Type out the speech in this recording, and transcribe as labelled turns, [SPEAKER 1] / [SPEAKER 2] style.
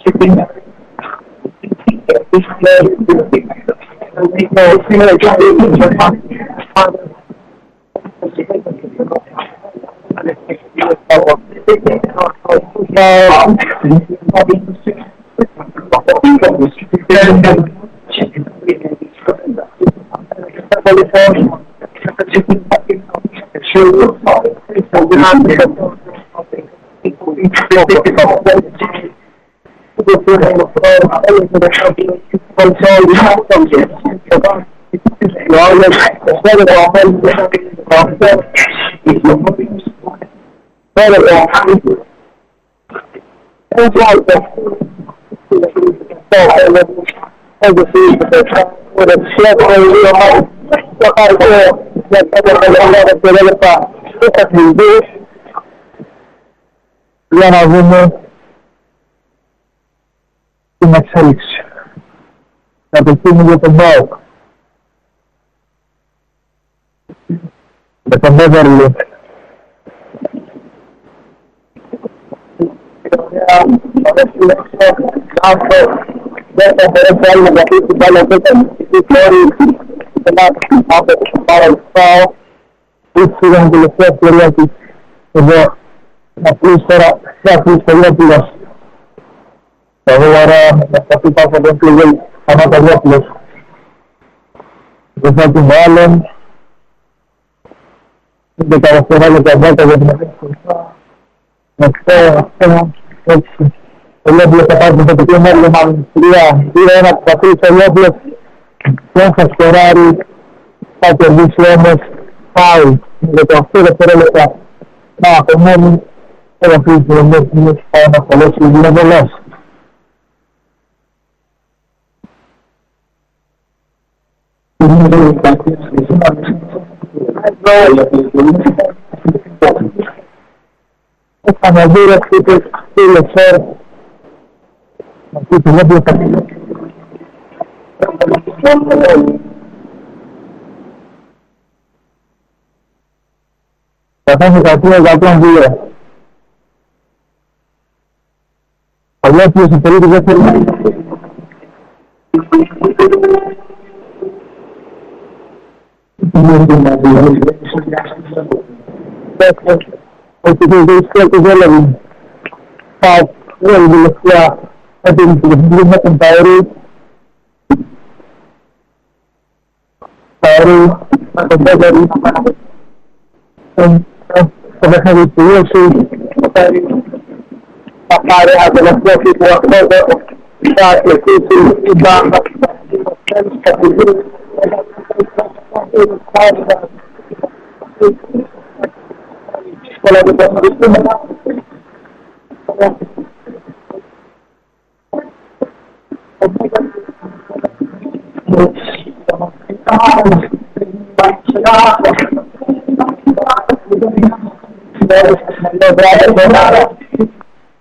[SPEAKER 1] Για να δούμε την εξέλιξη. Κατευθύνει για τον ΠΑΟΚ. Με τον Μπέβερλι. Δεν θα μπορέσει άλλη να διαχείρισει την μπάλα εδώ και χώρη από παραλυφάω. Ήταν η τελευταία ευκαιρία της εδώ να πλήσει τώρα σε αυτή τη ευκαιρία. Εγώ ωραία να σταθεί πάνω από τον πληγέλ Πανατολιόπουλος. Δεν θα την βάλουν. Δεν τα δευτερόλεπτα για την Ελλάδα. Έτσι. Ο Λιόπουλος θα πάρει το τοπίο μέλλον μάλλον 3-1 που θα φύγει ο Λιόπουλος. Δεν θα σκοράρει. Θα κερδίσει όμως πάλι με το 8 δευτερόλεπτα να απομένει. Θα φύγει ο Λιόπουλος θα αναστολέσει ο Λιόπουλος. Θα με δει ρε χτύπες φίλες σέρ. Να πει το Λιόπουλος θα πει. Θα κάνει 102. Ο Λιόπουλος η περίπτωση δεν θέλει. Όχι δεν έλεγε. Θα έλεγε τελευταία έτοιμη την ευθύνη με τον Παερή. Παερή, με τον Πέτερη. Στο παιχνίδι του Ιωσή. Θα πάρει ένα τελευταίο τύπο αυτό. Θα κλείσει η μπάντα. Όλα δεν θα μαθήσουμε. Μπράβο,